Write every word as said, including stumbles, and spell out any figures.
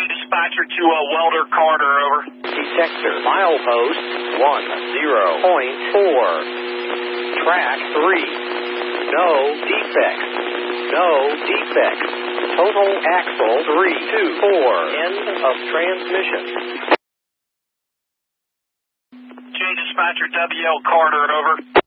dispatcher to uh, Welder Carter, over. Detector, milepost one zero point four. Track three. No defects. No defects. Total axle three two four. End of transmission. J dispatcher W L Carter, over.